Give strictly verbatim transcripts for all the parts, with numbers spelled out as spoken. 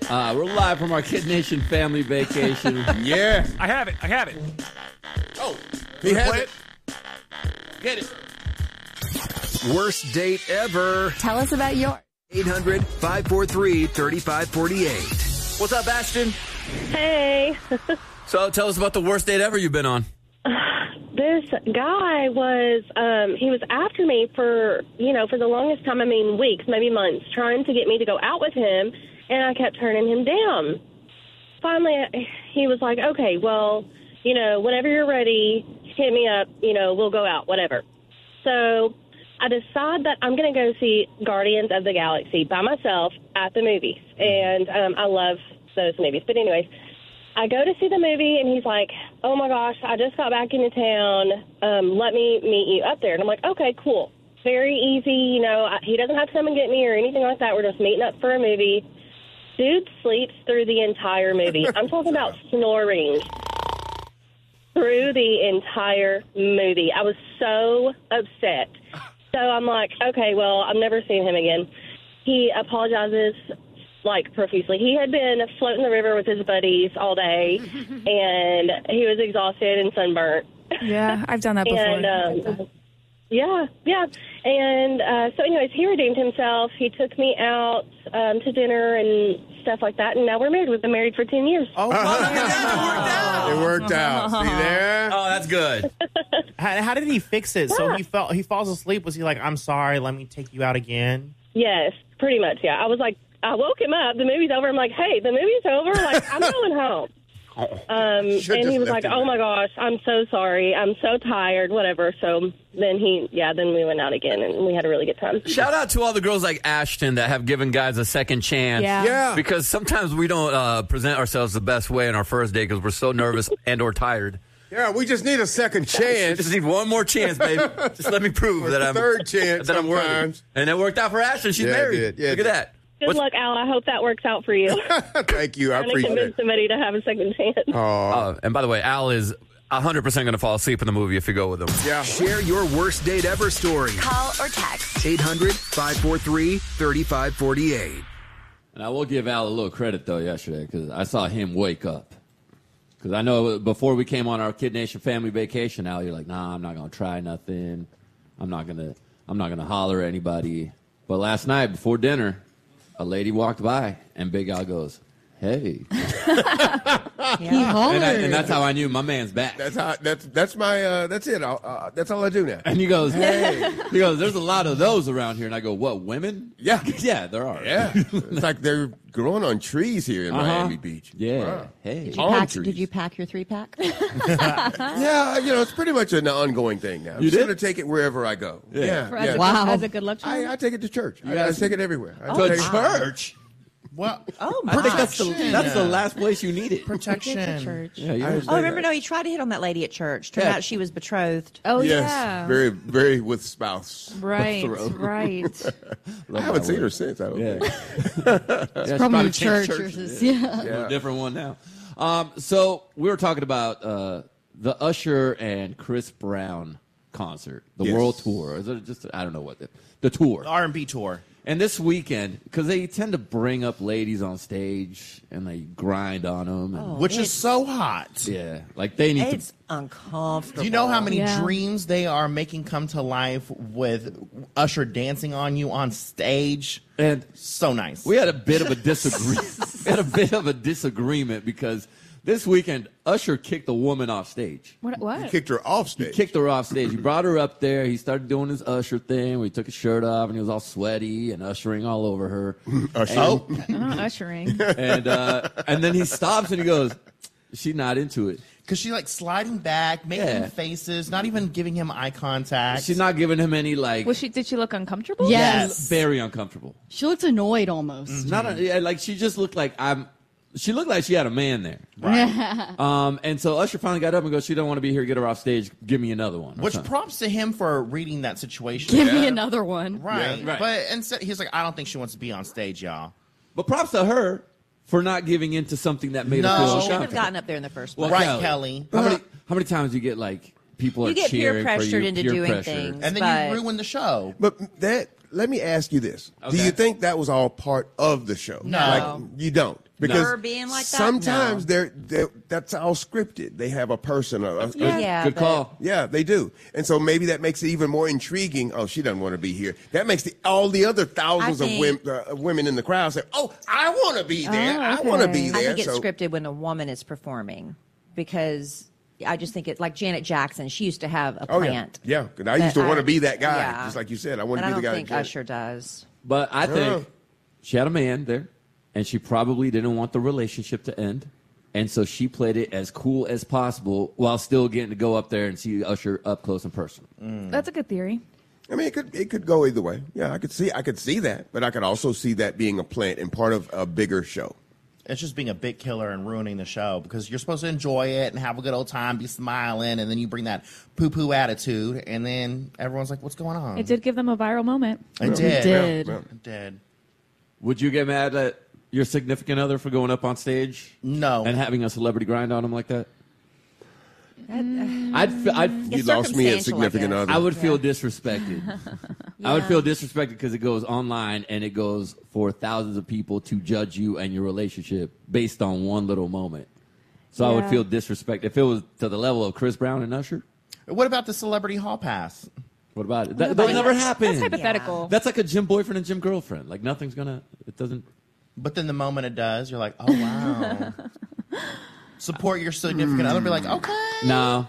Uh, we're live from our Kid Nation family vacation. Yeah. I have it. I have it. Oh, he has play it. Get it. Worst date ever. Tell us about yours. eight hundred, five four three, three five four eight. What's up, Ashton? Hey. So tell us about the worst date ever you've been on. This guy was, um, he was after me for, you know, for the longest time, I mean, weeks, maybe months, trying to get me to go out with him, and I kept turning him down. Finally, he was like, okay, well, you know, whenever you're ready, hit me up, you know, we'll go out, whatever. So I decide that I'm going to go see Guardians of the Galaxy by myself at the movies, and um, I love those movies. But anyways, I go to see the movie, and he's like, oh, my gosh, I just got back into town. Um, let me meet you up there. And I'm like, okay, cool. Very easy. You know, I, he doesn't have to come and get me or anything like that. We're just meeting up for a movie. Dude sleeps through the entire movie. I'm talking about snoring through the entire movie. I was so upset. So I'm like, okay, well, I'm never seeing him again. He apologizes like profusely. He had been floating the river with his buddies all day, and he was exhausted and sunburnt. Yeah, I've done that before. And, um, yeah, yeah. And uh, so anyways, he redeemed himself. He took me out um, to dinner and stuff like that, and now we're married. We've been married for ten years. Oh, wow. It worked out. See there? Oh, that's good. How, how did he fix it? So he fell, he falls asleep. Was he like, I'm sorry, let me take you out again? Yes, pretty much, yeah. I was like, I woke him up. The movie's over. I'm like, hey, the movie's over. Like, I'm going home. Um, and he was like, oh, my gosh, I'm so sorry. I'm so tired, whatever. So then he, yeah, then we went out again, and we had a really good time. Shout out to all the girls like Ashton that have given guys a second chance. Yeah. Yeah. Because sometimes we don't uh, present ourselves the best way on our first date because we're so nervous and or tired. Yeah, we just need a second I chance. just need one more chance, baby. Just let me prove Or that the I'm third chance that I'm worthy. sometimes. And it worked out for Ashton. She's Yeah, it married. did. Yeah, Look it at did. that. Good What's- luck, Al. I hope that works out for you. Thank you. I Trying to appreciate convince it. somebody to have a second chance. Oh, Uh, and by the way, Al is one hundred percent going to fall asleep in the movie if you go with him. yeah. Share your worst date ever story. Call or text. eight hundred, five four three, three five four eight. And I will give Al a little credit, though, yesterday, because I saw him wake up. Because I know before we came on our Kid Nation family vacation, Al, you're like, nah, I'm not going to try nothing. I'm not going to I'm not going to holler at anybody. But last night, before dinner, a lady walked by, and Big Al goes, hey. He hollered. And, I, and that's how I knew my man's back. That's how. That's that's my. Uh, that's it. I'll, uh, that's all I do now. And he goes, hey. He goes, there's a lot of those around here. And I go, what, women? Yeah. Yeah, there are. Yeah, it's like they're growing on trees here in Uh-huh. Miami Beach. Yeah. Wow. Hey. Did you, Palm pack, trees. did you pack your three pack? Yeah, you know, it's pretty much an ongoing thing now. I'm You just did? going to take it wherever I go. Yeah. Yeah, For- yeah. as, a, Wow. as a good luck charm? I, I take it to church. I, I guys- take it everywhere. I To take it- church? Well, Oh, I think that's the, Protection. that's the last place you need it. protection. Get to church. Yeah, you I- understand. Oh, remember, no, he tried to hit on that lady at church. Turned Yeah. out she was betrothed. Oh, yes, yeah. very, very with spouse. Right, throat. right. I haven't seen her since. I don't Yeah. think. Yeah, she Probably probably in church changed or churches. something. Yeah. A different one now. Um, so we were talking about uh, the Usher and Chris Brown concert, the Yes. world tour. Is it just I don't know what the, the tour. R and B tour. And this weekend, because they tend to bring up ladies on stage and they grind on them. And, Which is it's- so hot. Yeah, like they need It's to. uncomfortable. Do you know how many Yeah. dreams they are making come to life with Usher dancing on you on stage? And So nice. we had a bit of a disagreement. we had a bit of a disagreement because this weekend Usher kicked a woman off stage. What? what? Kicked her off He stage. kicked her off stage. He brought her up there. He started doing his Usher thing where he took his shirt off and he was all sweaty and ushering all over her. Usher. Oh, Uh, ushering. And uh, and then he stops and he goes, she's not into it. because she like sliding back, making Yeah. faces, not even giving him eye contact. She's not giving him any like. Was she? Did she look uncomfortable? Yes. Very uncomfortable. She looks annoyed almost. Not a, yeah, like she just looked like I'm. She looked like she had a man there. Right. Um, and so Usher finally got up and goes, she don't want to be here. Get her off stage. Give me another one. Which That's props to him for reading that situation. Give me another one. Right. Yeah, right. But instead, he's like, I don't think she wants to be on stage, y'all. But props to her for not giving into something that made No. her feel She shouldn't have uncomfortable. gotten up there in the first Well, place. Right, Kelly. How many how many times do you get like people You are get peer cheering for pressured you, into peer doing pressure. things. And then But- you ruin the show. But that let me ask you this: Okay. do you think that was all part of the show? No. like, you don't. Because Her being like that? sometimes No. they're, they're that's all scripted. They have a person. A, a, Yeah. Yeah, Good but- call. Yeah, they do. And so maybe that makes it even more intriguing. Oh, she doesn't want to be here. That makes the, all the other thousands I of think- women, uh, women in the crowd say, oh, I want to be there. Oh, I want to okay. be I there. think it's so, scripted when a woman is performing because I just think it like Janet Jackson. She used to have a oh, yeah. plant. Yeah, 'cause I used that to want I- to be that guy. yeah. Just like you said. I want And to I be the don't guy. think that- Usher does. But I Yeah. think she had a man there, and she probably didn't want the relationship to end. And so she played it as cool as possible while still getting to go up there and see Usher up close and personal. That's a good theory. I mean, it could it could go either way. Yeah, I could see I could see that, but I could also see that being a plant and part of a bigger show. It's just being a big killer and ruining the show because you're supposed to enjoy it and have a good old time, be smiling, and then you bring that poo-poo attitude, and then everyone's like, what's going on? It did give them a viral moment. It did. It did. Yeah, yeah. It did. Would you get mad at your significant other for going up on stage No. and having a celebrity grind on him like that? I'd, fe- I'd, You It's lost me at circumstantial, I significant guess. other. I would feel disrespected. I would feel disrespected because it goes online and it goes for thousands of people to judge you and your relationship based on one little moment. So I would Yeah. feel disrespected if it was to the level of Chris Brown and Usher. What about the celebrity hall pass? What about it? That, about that'll never that? happen. That's hypothetical. That's like a gym boyfriend and gym girlfriend. Like nothing's gonna. It doesn't. But then the moment it does, you're like, oh, wow. Support your significant other. Be like, okay. No.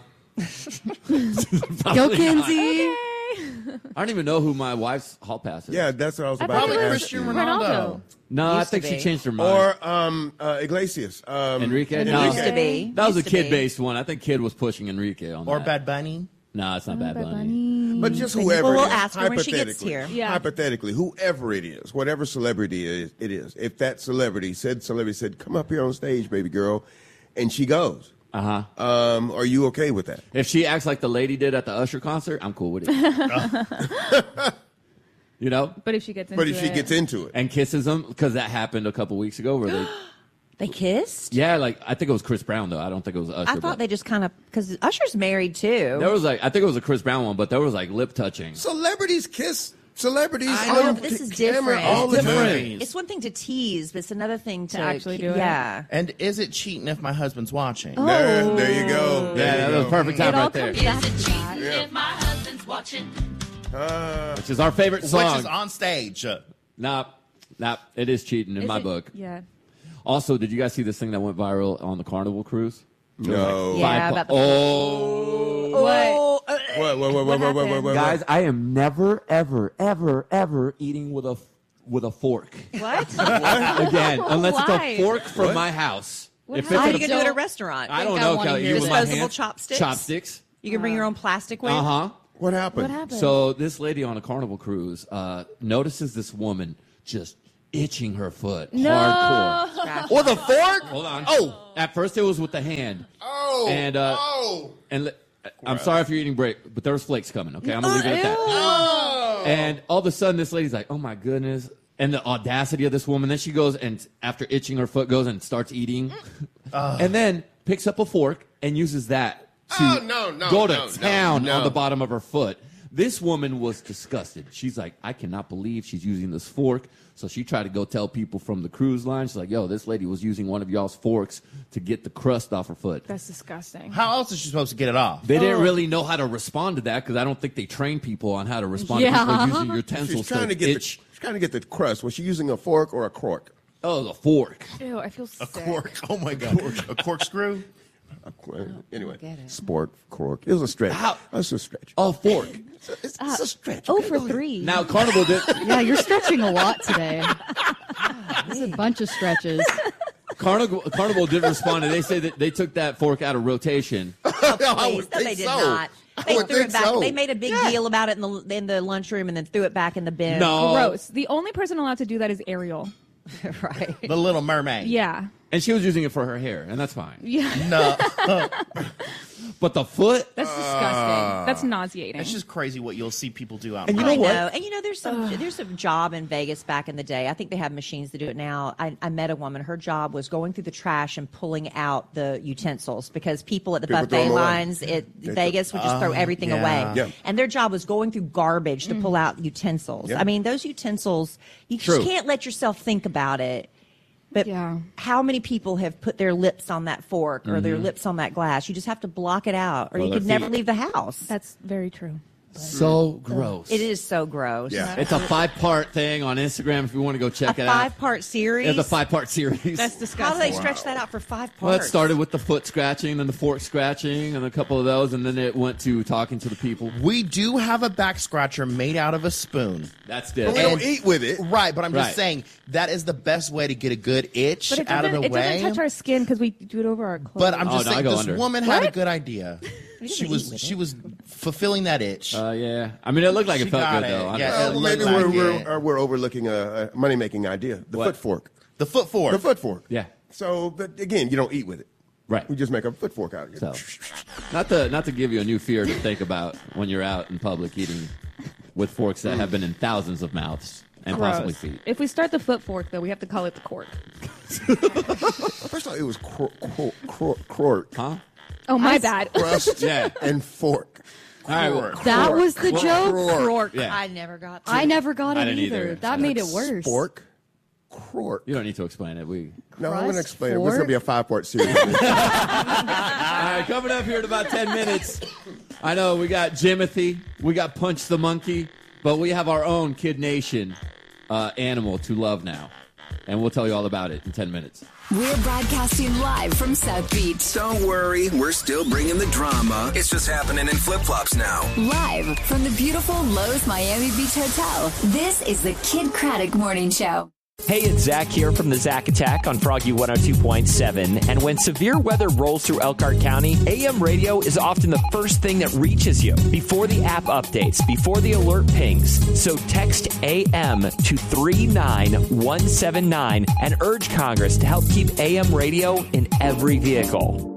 Go, Kenzie. I don't even know who my wife's hall pass is. Yeah, that's what I was I about thought to it ask was Cristiano you. Ronaldo. No, I Used to think she be. changed her mind. Or um, uh, Iglesias. Um, Enrique? It No. used to be. That was a Used to be. kid-based one. I think Kid was pushing Enrique on Or that. Bad Bunny. No, it's not Bad Bad Bunny. Bunny. But just whoever Well, we'll it is, ask her when she gets hypothetically- here. Yeah. Hypothetically, whoever it is, whatever celebrity it is, it is, if that celebrity said, celebrity said, come up here on stage, baby girl, and she goes, Uh huh. um, are you okay with that? If she acts like the lady did at the Usher concert, I'm cool with it. You know, But if she gets into But if she it- gets into it, and kisses him because that happened a couple weeks ago. Where they, They kissed? yeah, like I think it was Chris Brown though. I don't think it was Usher. I thought but they just kind of because Usher's married too. there was like I think it was a Chris Brown one, but there was like lip touching. celebrities kiss celebrities I know, on but this is camera different. all the It's time. different. It's one thing to tease, but it's another thing to, actually ke- do it. Yeah. And is it cheating if my husband's watching? There, there you go. There Yeah, you that go. was a perfect time It all right there. comes back to that. Uh, Which is our favorite Which song. is on stage. Nah, nah, it is cheating in Is my it- book. Yeah. Also, did you guys see this thing that went viral on the Carnival cruise? It was No. Yeah, five about po- the- oh, Oh, uh, what, what, what, what, what, what, what, what, guys, I am never, ever, ever, ever eating with a with a fork what? again, unless it's Why? a fork from What? my house. What If it's How are in you a- gonna do it at a Don't- restaurant? I don't I know, wanna Kelly. hear You with my Disposable hands? chopsticks? Chopsticks. You can bring your own plastic with. Uh huh. What happened? What happened? So this lady on a Carnival cruise uh, notices this woman just itching her foot No. hardcore. With a fork? Hold on. Oh, at first it was with the hand. Oh. And, uh, oh. And li- I'm sorry if you're eating break, but there was flakes coming. Okay, I'm gonna leave it at that. Oh. And all of a sudden, this lady's like, "Oh my goodness!" And the audacity of this woman. Then she goes and after itching her foot, goes and starts eating, and then picks up a fork and uses that to Oh, no, no, go to no, no, town no. on the bottom of her foot. This woman was disgusted. She's like, "I cannot believe she's using this fork." So she tried to go tell people from the cruise line. She's like, "Yo, this lady was using one of y'all's forks to get the crust off her foot." That's disgusting. How else is she supposed to get it off? They didn't really know how to respond to that because I don't think they train people on how to respond Yeah. to people using utensils She's trying to get the, itch. she's trying to get the crust. Was she using a fork or a cork? Oh, the fork. Ew, I feel A sick. cork. Oh my god. A corkscrew? A cork. Anyway, get it. sport cork. It was a stretch. How- That's a stretch. Oh, fork. It's, it's, it's a stretch. Oh, okay? for Go ahead. three. Now Carnival did. Yeah, you're stretching a lot today. This is a bunch of stretches. Carnival, Carnival did respond. And they say that they took that fork out of rotation. I Please. would No, think they did so. not. I They would threw think it back. so. They made a big deal about it in the in the lunchroom and then threw it back in the bin. No. Gross. The only person allowed to do that is Ariel. right. The Little Mermaid. Yeah. And she was using it for her hair, and that's fine. Yeah. No. But the foot? That's disgusting. That's nauseating. It's just crazy what you'll see people do out. And in you know public. I what? know. And you know, there's some there's some job in Vegas back in the day. I think they have machines to do it now. I, I met a woman. Her job was going through the trash and pulling out the utensils because people at the People throw buffet them away. lines at Vegas would just throw everything yeah. away. Yeah. And their job was going through garbage to pull out utensils. Yeah. I mean, those utensils, you True. just can't let yourself think about it. But Yeah. how many people have put their lips on that fork or their lips on that glass? You just have to block it out, or Or you their could never feet. leave the house. That's very true. So gross. It is so gross. Yeah. It's a five-part thing on Instagram if you want to go A check it out. five-part series. It's a five-part series. That's How disgusting. do they stretch that out for five parts? Well, it started with the foot scratching, then the fork scratching, and a couple of those, and then it went to talking to the people. We do have a back scratcher made out of a spoon. That's But we different. don't eat with it. Right, but I'm just Right. saying that is the best way to get a good itch But it out of doesn't, the it way. doesn't touch our skin because we do it over our clothes. But I'm Oh, just no, I saying, go this under. woman had a What? good idea. She doesn't was eat with she it. was fulfilling that itch. Uh, yeah. I mean, it looked like She it felt got good, it. though. I Yeah, don't- it Well, looked maybe like we're, it. we're, uh, we're overlooking a, a money-making idea. The What? foot fork. the foot fork. The foot fork. Yeah. So, but again, you don't eat with it. Right. We just make a foot fork out of it. So, not to not to give you a new fear to think about when you're out in public eating with forks that have been in thousands of mouths and possibly Gross. feet. If we start the foot fork, though, we have to call it the cork. First of all, it was cor- cor- cor- cork, Huh? Oh, my bad. crust, Yeah. and fork. All right. Well, That was the Fork. joke. Fork. yeah. I never got to. I never got I it didn't either. either. That made it worse. Fork, cork. You don't need to explain it. We. No, I'm going to Crust, explain it. It's going to fork. be a five-part series. All right, coming up here in about ten minutes. I know we got Jimothy, we got Punch the Monkey, but we have our own Kid Nation uh, animal to love now. And we'll tell you all about it in ten minutes. We're broadcasting live from South Beach. Don't worry, we're still bringing the drama. It's just happening in flip-flops now. Live from the beautiful Lowe's Miami Beach Hotel. This is the Kid Craddock Morning Show. Hey, it's Zach here from the Zach Attack on Froggy one oh two point seven. And when severe weather rolls through Elkhart County, A M radio is often the first thing that reaches you before the app updates, before the alert pings. So text A M to three nine one seven nine and urge Congress to help keep A M radio in every vehicle.